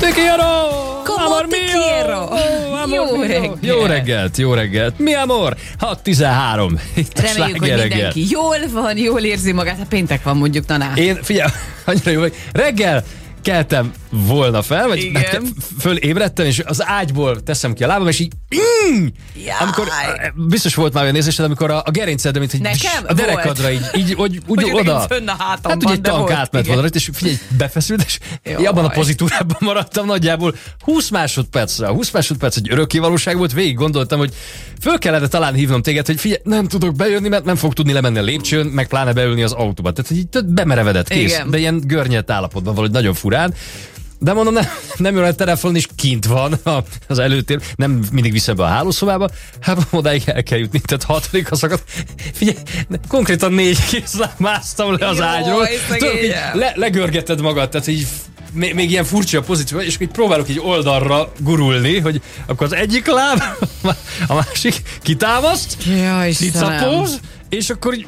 Jó reggelt, jó reggelt. Mi amor? 6:13. Reméljük, hogy mindenki jól van, jól érzi magát. Hát péntek van mondjuk, Taná. Én, figyelj, annyira jó, hogy reggel keltem volna fel, vagy fölébredtem, és az ágyból teszem ki a lábam, és így amikor, biztos volt már olyan érzésed, amikor a gerinced, mint a derekadra így úgy oda. Hát ugye egy tank átment volna, és figyelj, befeszült, és én abban a pozitúrában maradtam nagyjából 20 másodpercre. 20 másodperc egy örökké valóság volt, végig gondoltam, hogy föl kellene talán hívnom téged, hogy figyelj, nem tudok bejönni, mert nem fog tudni lemenni a lépcsőn, meg pláne beülni az autóba. Tehát, hogy így bemerevedett, kész. Igen. De ilyen görnyett állapotban valahogy nagyon furán. De mondom, nem jön a telefon, és kint van az előtér. Nem mindig viszem be a hálószobába. Hát odáig el kell jutni, tehát 6. szakasz. Figyelj, konkrétan 4 kézláb másztam le az ágyról. Tudod, legörgeted magad, tehát így még ilyen furcsa a pozíció, és így próbálok így oldalra gurulni, hogy akkor az egyik láb, a másik kitámaszt, cicapóz, és akkor így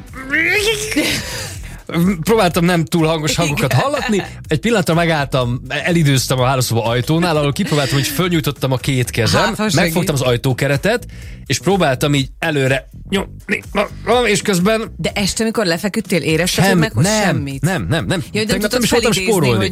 próbáltam nem túl hangos hangokat hallatni, egy pillanatra megálltam, elidőztem a hálószoba ajtónál, ahol kipróbáltam, hogy fölnyújtottam a két kezem, megfogtam az ajtókeretet, és próbáltam így előre nyomni, és közben... De este, amikor lefeküdtél, érezted, hogy meghozz semmit? Nem. Jaj, de tegnap nem is voltam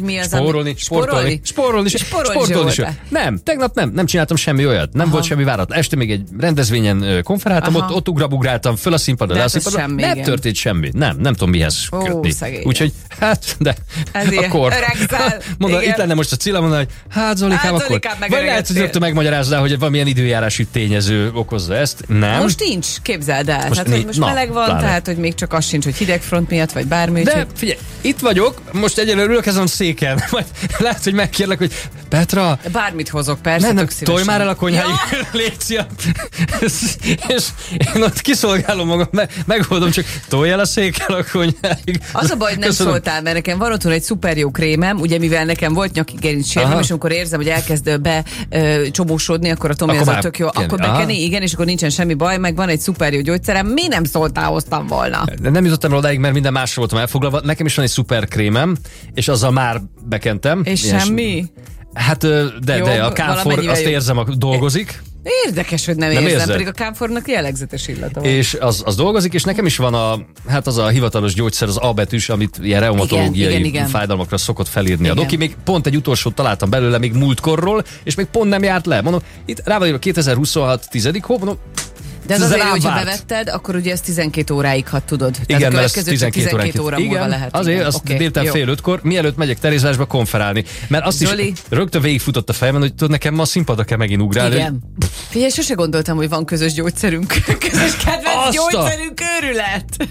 spórolni. Nem, tegnap nem csináltam semmi olyat, nem volt semmi váratlan. Este még egy rendezvényen konferáltam, ott ugrabugráltam föl a színpadra, le a színpadra, nem történt semmi. Nem tudom mihez kötni. Úgyhogy, hát, de akkor... Mondom, itt lenne most a Cilla, mondani, hogy hát Zolikám, akkor... Vagy lehet, hogy rögtön megmagyaráznál, hogy valamilyen időjárási tényező okozza ezt. Nem. Most nincs, képzeld el. Most meleg van, tehát hogy még csak az sincs, hogy hidegfront miatt, vagy bármi. De figyelj, itt vagyok, most egyelőre ülök ezen a széken. Majd lehet, hogy megkérlek, hogy Petra... Bármit hozok, persze, tök szívesen. Tolj már el a konyháig, Lécia. És én ott kiszolgálom magam, megoldom, csak tolj el a székkel a konyháig. Az a baj, hogy nem szóltál, mert nekem van otthon egy szuper jó krémem, ugye mivel nekem volt nyaki gerincsérvem, és amikor érzem, hogy elkezd becsomósodni, akkor a Tomi az tök jó, akkor bekeni, igen, és akkor nincsen semmi baj, meg van egy szuper jó gyógyszerem, mi nem szóltál, hoztam volna. Nem jutottam rá odáig, mert minden másra voltam elfoglalva. Nekem is van egy szuper krémem, és azzal már bekentem. És semmi? Hát, de a kámfor, azt érzem, dolgozik. Érdekes, hogy nem érzem, pedig a kámfornak jellegzetes illata van. És az dolgozik, és nekem is van az a hivatalos gyógyszer, az A betűs, amit ilyen reumatológiai fájdalmakra szokott felírni a doki. Még pont egy utolsót találtam belőle még múltkorról, és még pont nem járt le. Mondom, itt rá van írva 2026. 10. hó, mondom, de az azért, hogyha bevetted, akkor ugye ez 12 óráig, ha tudod. Tehát igen, a következő 12 óra múlva lehet. Azért, azt délután fél 5-kor, mielőtt megyek Terézvárosba konferálni. Mert azt Zoli, is rögtön végigfutott a fejemben, hogy tudod, nekem ma a színpadra kell megint ugrálni. Igen. Figyelj, sose gondoltam, hogy van közös gyógyszerünk. Közös kedvenc gyógyszerünk, őrület.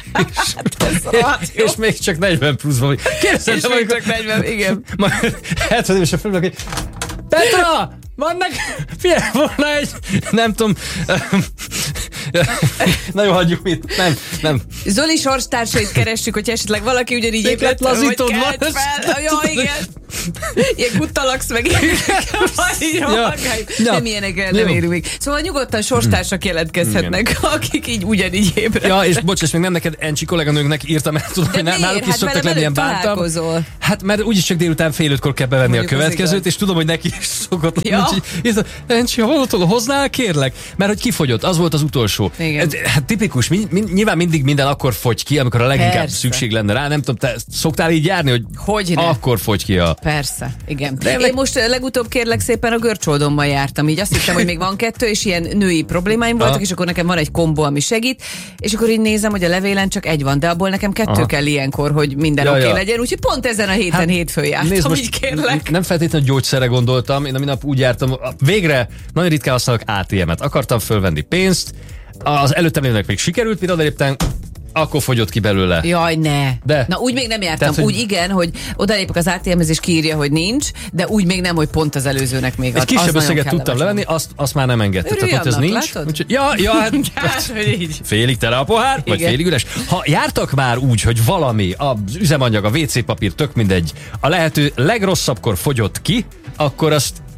És még csak 40 pluszban. És még csak 40, igen. Majd 70 évesen fölülök, hogy Petra! Vannak, figyelj, volna egy, nem tudom, na jó, hagyjuk mit, nem. Zoli sorstársait keressük, hogy esetleg valaki ugyanígy éplet, vagy kelt fel. Ja, igen. Ilyen guttalaksz meg, nem ilyenekkel nem érünk még. Szóval nyugodtan sorstársak jelentkezhetnek, akik így ugyanígy ébrednek. Ja, és bocsáss meg, nem neked, Encsi kolléganőnknek írtam el, tudom, hogy náluk is szoktak lenni ilyen bántam. Hát mert úgyis csak délután fél 5-kor kell bevenni a következőt, és tudom, hogy neki is szokott lenni. Encsi, ha valótól hoznál, kérlek, mert hogy kifogyott, az volt az utolsó. Hát tipikus, nyilván mindig minden akkor fogy ki, amikor a leginkább szükség lenne rá. Nem tudom, te szoktál így járni, hogy akkor fogy ki a... Persze, igen. Én most legutóbb kérlek szépen a görcsódommal jártam, így azt hittem, hogy még van 2, és ilyen női problémáim voltak, és akkor nekem van egy kombó, ami segít, és akkor így nézem, hogy a levélen csak egy van, de abból nekem 2 kell ilyenkor, hogy minden oké legyen, úgyhogy pont ezen a héten hétfőn jártam, így kérlek. Nem feltétlenül gyógyszerre gondoltam, én a minap úgy jártam, végre nagyon ritkán használok ATM-et, akartam fölvenni pénzt, az előttem lévőnek még sikerült, mire odaléptem, akkor fogyott ki belőle. Jaj, ne. De. Na úgy még nem jártam. Tehát, úgy igen, hogy odalépek az ATM-hez és kiírja, hogy nincs, de úgy még nem, hogy pont az előzőnek még ad. Egy kisebb összeget tudtam levenni, azt már nem engedte. Tehát ott ez nincs. Úgyhogy, hát félig tele a pohár, vagy félig üres. Ha jártak már úgy, hogy valami, az üzemanyag, a WC papír, tök mindegy, a lehető legrosszabbkor fogyott ki, akkor azt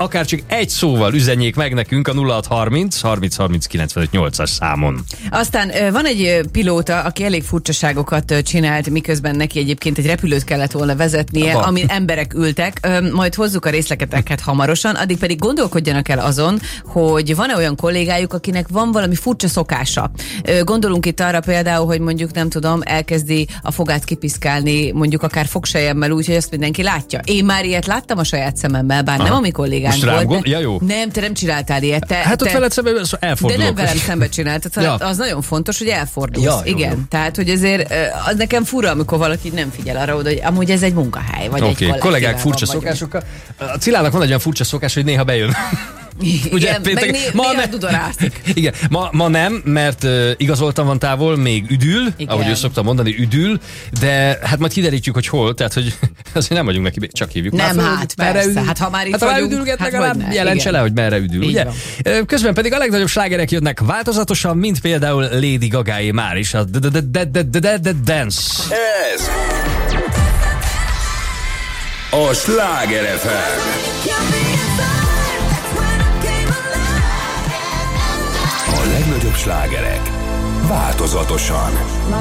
akár csak egy szóval üzenjék meg nekünk a 0630 30 30 95 8-as számon. Aztán van egy pilóta, aki elég furcsaságokat csinált, miközben neki egyébként egy repülőt kellett volna vezetnie, amin emberek ültek. Majd hozzuk a részleteket hamarosan, addig pedig gondolkodjanak el azon, hogy van-e olyan kollégájuk, akinek van valami furcsa szokása. Gondolunk itt arra például, hogy mondjuk nem tudom, elkezdi a fogát kipiszkálni, mondjuk akár fogsejemmel úgy, hogy azt mindenki látja. Én már ilyet láttam a saját szememmel, bár nem a mi kollégánk volt. Ja, jó. Nem, te nem csináltál ilyet. Hát ott veled szemben elfordulok. De nem velem szemben csináltad. Ja. Az nagyon fontos, hogy elfordulsz. Ja, igen. Jó. Tehát, hogy azért az nekem fura, amikor valaki nem figyel arra oda, hogy amúgy ez egy munkahely, vagy egy kollégák furcsa szokásokkal. A Cilának van egy olyan furcsa szokás, hogy néha bejön. Ugye, igen, néha dudorászik. Igen, ma nem, mert igazoltan van távol, még üdül, igen. Ahogy ő szoktam mondani, üdül, de hát majd kiderítjük, hogy hol, tehát hogy azért nem vagyunk neki, csak hívjuk. Nem, hát persze, hát ha már itt vagyunk, üdülget, legalább jelentse le, hogy merre üdül, ugye? Közben pedig a legnagyobb slágerek jönnek változatosan, mint például Lady Gagáé már is, a Dance. Ez a Sláger FM. A legnagyobb slágerek változatosan.